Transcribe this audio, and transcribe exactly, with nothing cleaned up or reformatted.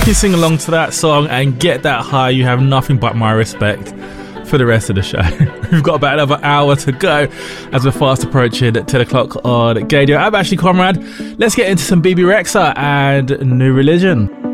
can sing along to that song and get that high, you have nothing but my respect for the rest of the show. We've got about another hour to go as we're fast approaching ten o'clock on Gaydio. I'm Ashley Conrad. Let's get into some B B Rexa and New Religion.